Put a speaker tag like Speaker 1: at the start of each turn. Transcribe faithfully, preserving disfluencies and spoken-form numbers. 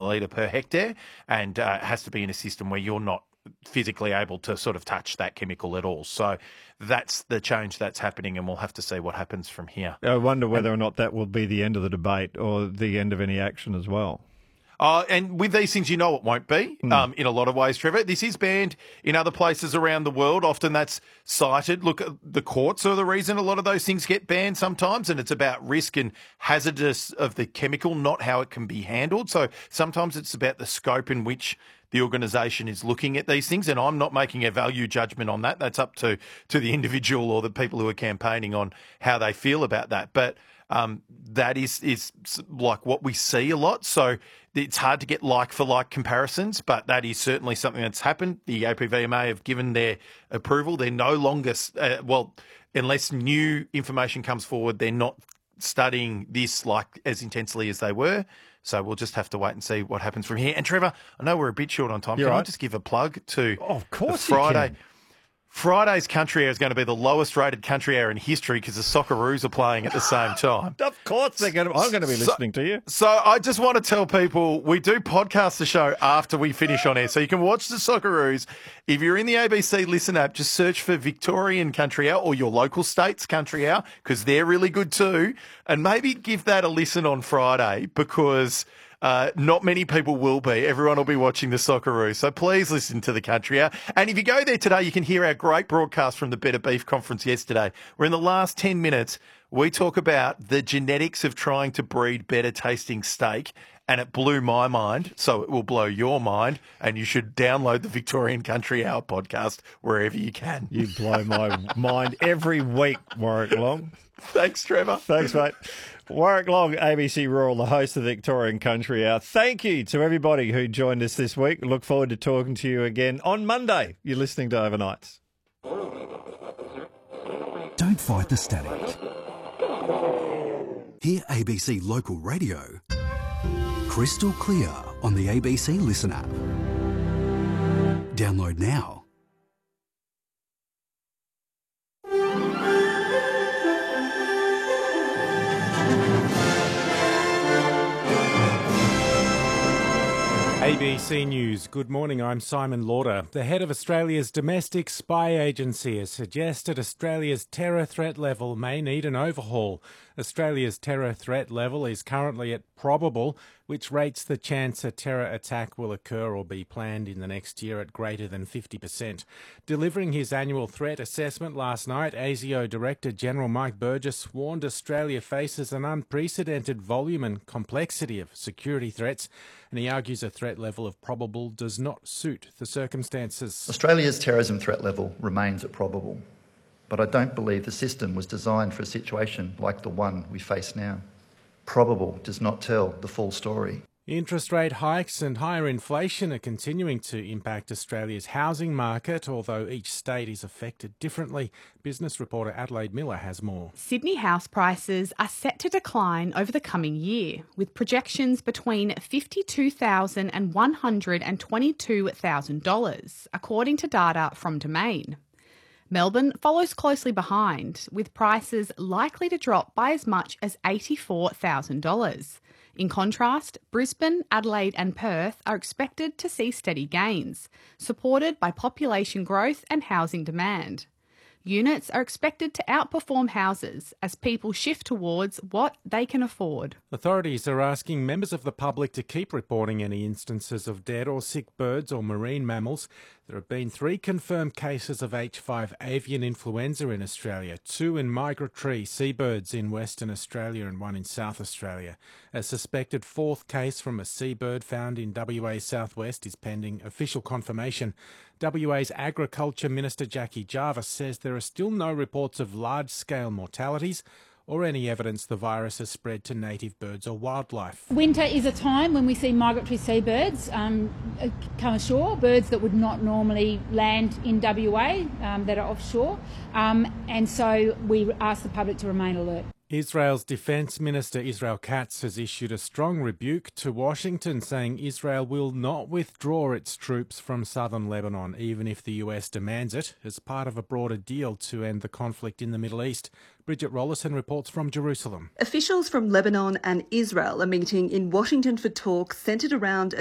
Speaker 1: litre per hectare, and uh, it has to be in a system where you're not physically able to sort of touch that chemical at all. So that's the change that's happening, and we'll have to see what happens from here.
Speaker 2: I wonder whether or not that will be the end of the debate or the end of any action as well.
Speaker 1: Uh, and with these things, you know it won't be,
Speaker 2: Mm.
Speaker 1: um, in a lot of ways, Trevor. This is banned in other places around the world. Often that's cited. Look, the courts are the reason a lot of those things get banned sometimes, and it's about risk and hazardous of the chemical, not how it can be handled. So sometimes it's about the scope in which the organisation is looking at these things, and I'm not making a value judgment on that. That's up to, to the individual or the people who are campaigning on how they feel about that. But um, that is, is like what we see a lot. So it's hard to get like-for-like comparisons, but that is certainly something that's happened. The A P V M A have given their approval. They're no longer, uh, well, unless new information comes forward, they're not studying this like as intensely as they were. So we'll just have to wait and see what happens from here. And Trevor, I know we're a bit short on time.
Speaker 2: You're
Speaker 1: Can
Speaker 2: right.
Speaker 1: I just give a plug to
Speaker 2: Oh, of course
Speaker 1: the Friday?
Speaker 2: you can.
Speaker 1: Friday's Country Air is going to be the lowest rated Country Air in history because the Socceroos are playing at the same time.
Speaker 2: Of course they're going to. I'm going to be
Speaker 1: So-
Speaker 2: listening to you.
Speaker 1: So I just want to tell people we do podcast the show after we finish on air. So you can watch the Socceroos. If you're in the A B C Listen app, just search for Victorian Country Hour or your local state's Country Hour because they're really good too. And maybe give that a listen on Friday because uh, not many people will be. Everyone will be watching the Socceroos. So please listen to the Country Hour. And if you go there today, you can hear our great broadcast from the Better Beef Conference yesterday, where in the last ten minutes, we talk about the genetics of trying to breed better tasting steak, and it blew my mind, so it will blow your mind, and you should download the Victorian Country Hour podcast wherever you can.
Speaker 2: You blow my mind every week, Warwick Long.
Speaker 1: Thanks, Trevor.
Speaker 2: Thanks, mate. Warwick Long, A B C Rural, the host of the Victorian Country Hour. Thank you to everybody who joined us this week. Look forward to talking to you again on Monday. You're listening to Overnights.
Speaker 3: Don't fight the static. Hear A B C Local Radio crystal clear on the A B C Listen app. Download now.
Speaker 4: A B C News. Good morning, I'm Simon Lauder. The head of Australia's domestic spy agency has suggested Australia's terror threat level may need an overhaul. Australia's terror threat level is currently at probable, which rates the chance a terror attack will occur or be planned in the next year at greater than fifty percent. Delivering his annual threat assessment last night, A S I O Director General Mike Burgess warned Australia faces an unprecedented volume and complexity of security threats, and he argues a threat level of probable does not suit the circumstances.
Speaker 5: Australia's terrorism threat level remains at probable, but I don't believe the system was designed for a situation like the one we face now. Probable does not tell the full story.
Speaker 4: Interest rate hikes and higher inflation are continuing to impact Australia's housing market, although each state is affected differently. Business reporter Adelaide Miller has more.
Speaker 6: Sydney house prices are set to decline over the coming year, with projections between fifty-two thousand dollars and one hundred twenty-two thousand dollars, according to data from Domain. Melbourne follows closely behind, with prices likely to drop by as much as eighty-four thousand dollars. In contrast, Brisbane, Adelaide and Perth are expected to see steady gains, supported by population growth and housing demand. Units are expected to outperform houses as people shift towards what they can afford.
Speaker 4: Authorities are asking members of the public to keep reporting any instances of dead or sick birds or marine mammals. There have been three confirmed cases of H five avian influenza in Australia, two in migratory seabirds in Western Australia and one in South Australia. A suspected fourth case from a seabird found in W A's southwest is pending official confirmation. W A's Agriculture Minister Jackie Jarvis says there are still no reports of large-scale mortalities or any evidence the virus has spread to native birds or wildlife.
Speaker 7: Winter is a time when we see migratory seabirds um, come ashore, birds that would not normally land in W A um, that are offshore, um, and so we ask the public to remain alert.
Speaker 4: Israel's Defence Minister Israel Katz has issued a strong rebuke to Washington, saying Israel will not withdraw its troops from southern Lebanon, even if the U S demands it, as part of a broader deal to end the conflict in the Middle East. Bridget Rollison reports from Jerusalem.
Speaker 8: Officials from Lebanon and Israel are meeting in Washington for talks centred around